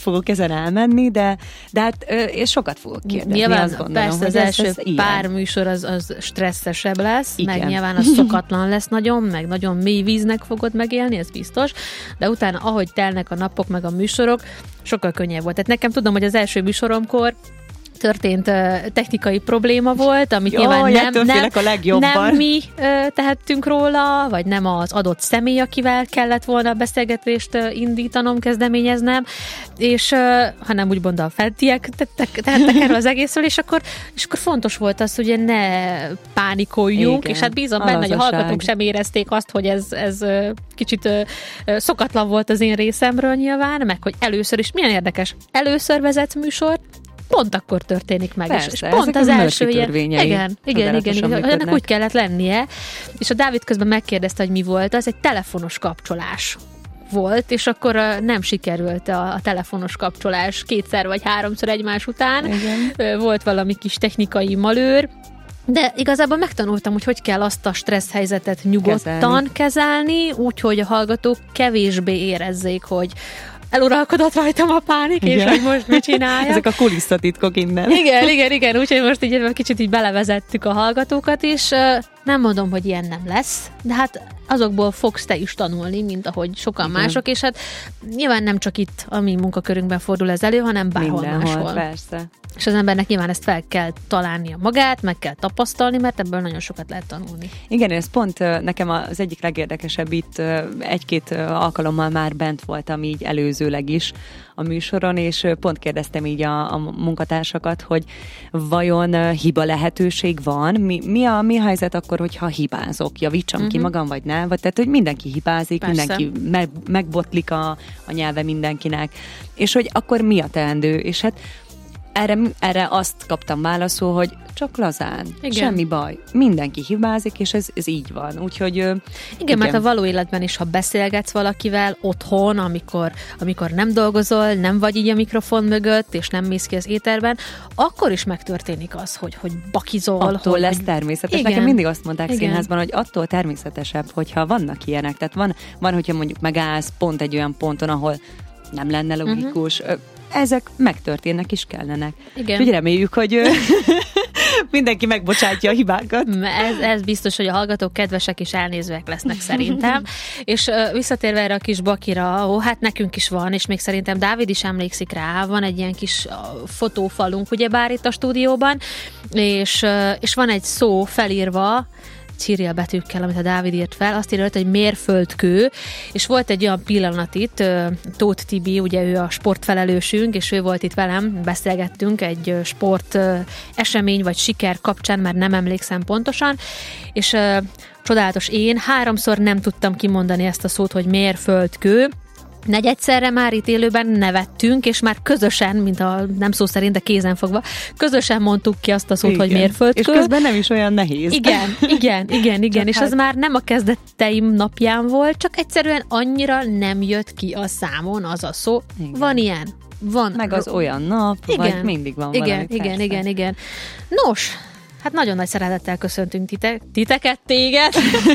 fogok ezen elmenni, de hát és sokat fogok kérdezni. Nyilván, azt gondolom, persze az első pár műsor az stresszesebb lesz, igen. meg nyilván az szokatlan lesz nagyon, meg nagyon mély víznek fogod megélni, ez biztos, de utána, ahogy telnek a napok, meg a műsorok, sokkal könnyebb volt. Tehát nekem tudom, hogy az első műsoromkor történt technikai probléma volt, amit nyilván nem mi tehettünk róla, vagy nem az adott személy, akivel kellett volna a beszélgetést indítanom, kezdeményeznem, és hanem úgymond a feltiek tehettek erről az egészről, és akkor fontos volt az, hogy ne pánikoljunk, igen, és hát bízom benne, hogy a hallgatók sem érezték azt, hogy ez kicsit szokatlan volt az én részemről nyilván, meg hogy először is, milyen érdekes, először vezet műsort, pont akkor történik meg. Persze, és pont az első ilyen. Igen. Ennek úgy kellett lennie. És a Dávid közben megkérdezte, hogy mi volt. Az egy telefonos kapcsolás volt, és akkor nem sikerült a telefonos kapcsolás 2 vagy 3 egymás után. Igen. Volt valami kis technikai malőr, de igazából megtanultam, hogy kell azt a stressz helyzetet nyugodtan kezelni, úgyhogy a hallgatók kevésbé érezzék, hogy eluralkodott rajtam a pánik, igen. És hogy most mit csináljak. Ezek a kulisszatitkok innen. Igen, úgyhogy most így kicsit így belevezettük a hallgatókat is. Nem mondom, hogy ilyen nem lesz, de hát azokból fogsz te is tanulni, mint ahogy sokan mások, és hát nyilván nem csak itt a mi munkakörünkben fordul ez elő, hanem bárhol máshol. Persze. És az embernek nyilván ezt fel kell találnia magát, meg kell tapasztalni, mert ebből nagyon sokat lehet tanulni. Igen, ez pont nekem az egyik legérdekesebb, itt 1-2 alkalommal már bent voltam így előzőleg is a műsoron, és pont kérdeztem így a munkatársakat, hogy vajon hiba lehetőség van? Mi a helyzet akkor, hogyha hibázok? Javítsam ki magam, vagy nem? Vagy tehát, hogy mindenki hibázik, persze. Mindenki megbotlik a nyelve mindenkinek, és hogy akkor mi a teendő? És hát erre azt kaptam válaszul, hogy csak lazán, igen. Semmi baj. Mindenki hibázik, és ez így van. Úgyhogy igen, mert a való életben is, ha beszélgetsz valakivel otthon, amikor nem dolgozol, nem vagy így a mikrofon mögött, és nem mész ki az éterben, akkor is megtörténik az, hogy bakizol. Attól lesz természetes. Igen. Nekem mindig azt mondták színházban, hogy attól természetesebb, hogyha vannak ilyenek. Tehát van, hogyha mondjuk megállsz pont egy olyan ponton, ahol nem lenne logikus, ezek megtörténnek és kellenek. Igen. Úgy reméljük, hogy mindenki megbocsátja a hibákat. Ez biztos, hogy a hallgatók kedvesek és elnézőek lesznek szerintem. És visszatérve erre a kis bakira, hát nekünk is van, és még szerintem Dávid is emlékszik rá, van egy ilyen kis fotófalunk, ugyebár itt a stúdióban, és van egy szó felírva, Cirill betűkkel, amit a Dávid írt fel, azt írja, hogy mérföldkő, és volt egy olyan pillanat itt, Tóth Tibi, ugye ő a sportfelelősünk, és ő volt itt velem, beszélgettünk egy sport esemény vagy siker kapcsán, már nem emlékszem pontosan, és csodálatos, én 3-szor nem tudtam kimondani ezt a szót, hogy mérföldkő, 4-szerre már itt élőben nevettünk, és már közösen, mint nem szó szerint, de kézenfogva, közösen mondtuk ki azt a szót, igen. Hogy mérföldkő. És közben nem is olyan nehéz. Igen. És ez már nem a kezdeteim napján volt, csak egyszerűen annyira nem jött ki a számon az a szó. Igen. Van ilyen. Van. Meg az olyan nap, igen. Vagy mindig van valami. Igen. Nos, hát nagyon nagy szeretettel köszöntünk titeket, téged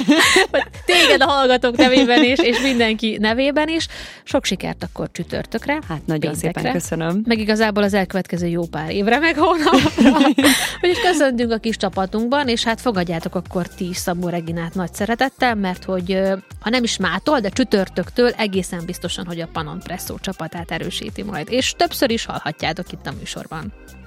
a hallgatók nevében is, és mindenki nevében is. Sok sikert akkor csütörtökre. Hát nagyon szépen köszönöm. Meg igazából az elkövetkező jó pár évre, meg hónapra. Úgyhogy köszöntünk a kis csapatunkban, és hát fogadjátok akkor ti is Szabó Reginát nagy szeretettel, mert hogy ha nem is mától, de csütörtöktől egészen biztosan, hogy a Panon Presszó csapatát erősíti majd. És többször is hallhatjátok itt a műsorban.